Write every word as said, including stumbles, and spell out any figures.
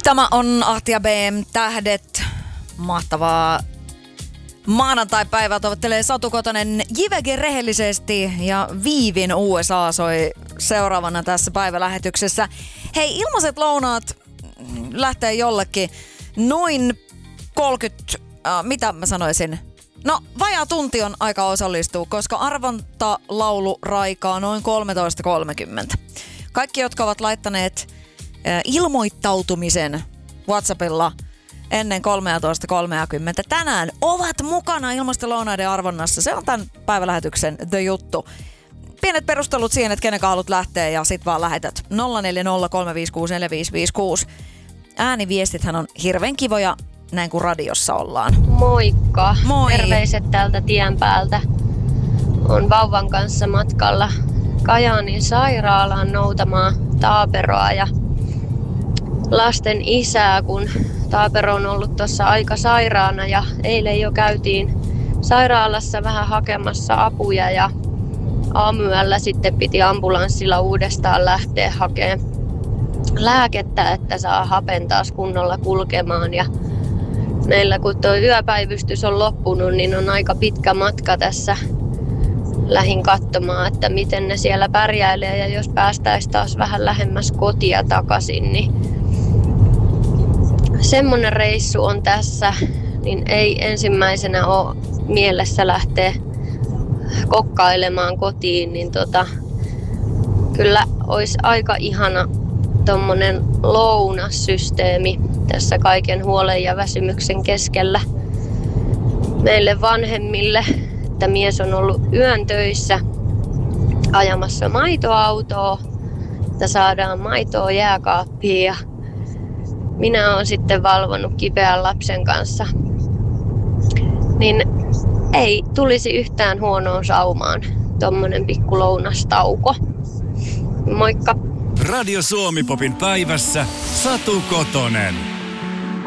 Tämä on Ahtia B, Tähdet. Mahtavaa maanantai-päivää toivottelee Satu Kotonen Jivekin rehellisesti ja Viivin U S A soi seuraavana tässä päivälähetyksessä. Hei, ilmaiset lounaat lähtee jollekin noin kolmekymmentä, äh, mitä mä sanoisin? No, vajaa tunti on aika osallistua, koska arvontalaulu raikaa noin kolmetoista kolmekymmentä. Kaikki, jotka ovat laittaneet äh, ilmoittautumisen WhatsAppilla ennen kolmetoista kolmekymmentä tänään, ovat mukana ilmastolounaiden arvonnassa. Se on tämän päivälähetyksen the juttu. Pienet perustelut siihen, että kenen haluat lähteä ja sit vaan lähetät. nolla neljä nolla kolme viisi kuusi neljä viisi viisi kuusi. Ääniviestithän on hirveän kivoja, näin kuin radiossa ollaan. Moikka. Moi. Terveiset täältä tien päältä. On vauvan kanssa matkalla Kajaanin sairaalaan noutamaan Taaperoa ja lasten isää, kun Taapero on ollut tuossa aika sairaana ja eilen jo käytiin sairaalassa vähän hakemassa apuja ja aamuyöllä sitten piti ambulanssilla uudestaan lähteä hakemaan lääkettä, että saa hapen taas kunnolla kulkemaan. Ja meillä kun tuo yöpäivystys on loppunut, niin on aika pitkä matka tässä. Lähin katsomaan, että miten ne siellä pärjäilee ja jos päästäisiin taas vähän lähemmäs kotia takaisin, niin semmonen reissu on tässä, niin ei ensimmäisenä ole mielessä lähteä kokkailemaan kotiin, niin tota, kyllä olisi aika ihana tommonen lounassysteemi tässä kaiken huolen ja väsymyksen keskellä meille vanhemmille, että mies on ollut yön töissä ajamassa maitoautoa, että saadaan maitoa jääkaappiin ja minä olen sitten valvonut kipeän lapsen kanssa, niin ei tulisi yhtään huonoon saumaan tommonen pikku lounastauko. Moikka! Radio Suomi Popin päivässä Satu Kotonen.